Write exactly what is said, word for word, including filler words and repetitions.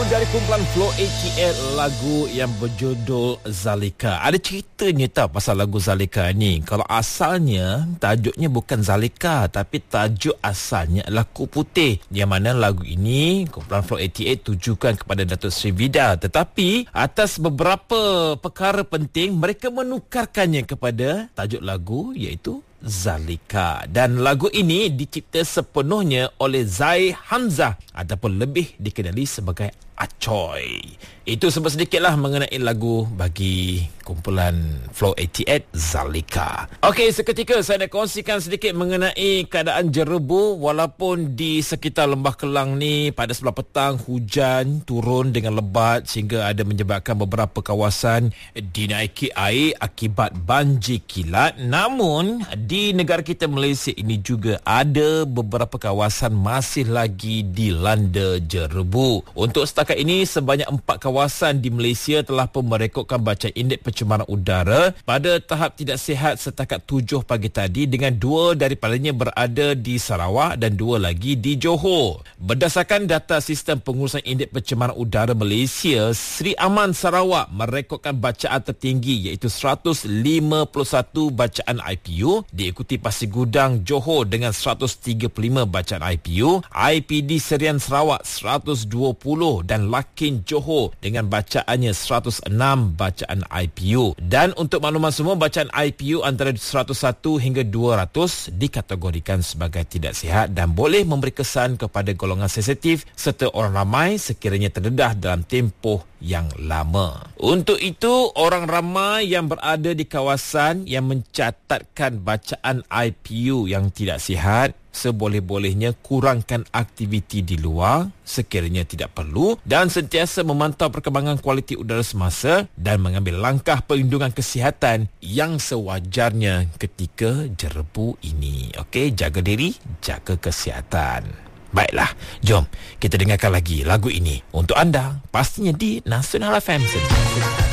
dari kumpulan Flow lapan puluh lapan, lagu yang berjudul Zalika. Ada ceritanya tak pasal lagu Zalika ni? Kalau asalnya tajuknya bukan Zalika, tapi tajuk asalnya adalah Kup Putih. Yang mana lagu ini kumpulan Flow lapan puluh lapan tujukan kepada Datuk Seri Vida. Tetapi atas beberapa perkara penting, mereka menukarkannya kepada tajuk lagu iaitu Zalika. Dan lagu ini dicipta sepenuhnya oleh Zai Hamzah ataupun lebih dikenali sebagai Acoy. Itu sebab sedikitlah mengenai lagu bagi kumpulan Flow lapan puluh lapan, Zalika. Okey, seketika saya nak kongsikan sedikit mengenai keadaan jerebu. Walaupun di sekitar Lembah Kelang ni pada sebelah petang hujan turun dengan lebat sehingga ada menyebabkan beberapa kawasan dinaiki air akibat banjir kilat, namun di negara kita Malaysia ini juga ada beberapa kawasan masih lagi dilanda jerebu. Untuk setakat ini, sebanyak empat kawasan di Malaysia telah pun merekodkan bacaan indeks pencemaran udara pada tahap tidak sihat setakat tujuh pagi tadi, dengan dua daripadanya berada di Sarawak dan dua lagi di Johor. Berdasarkan data sistem pengurusan indeks pencemaran udara Malaysia, Seri Aman Sarawak merekodkan bacaan tertinggi iaitu seratus lima puluh satu bacaan I P U, diikuti Pasir Gudang Johor dengan seratus tiga puluh lima bacaan I P U, I P D Serian Sarawak seratus dua puluh dan Lakin Johor dengan bacaannya seratus enam bacaan I P U. Dan untuk makluman semua, bacaan I P U antara seratus satu hingga dua ratus dikategorikan sebagai tidak sihat dan boleh memberi kesan kepada golongan sensitif serta orang ramai sekiranya terdedah dalam tempoh yang lama. Untuk itu, orang ramai yang berada di kawasan yang mencatatkan bacaan I P U yang tidak sihat, seboleh-bolehnya kurangkan aktiviti di luar sekiranya tidak perlu dan sentiasa memantau perkembangan kualiti udara semasa dan mengambil langkah perlindungan kesihatan yang sewajarnya ketika jerebu ini. Okey, jaga diri, jaga kesihatan. Baiklah, jom kita dengarkan lagi lagu ini untuk anda, pastinya di Nasional F M.